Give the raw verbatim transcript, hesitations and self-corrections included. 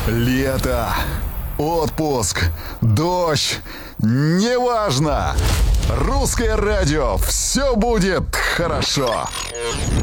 Лето, отпуск, дождь, неважно. Русское радио, все будет хорошо.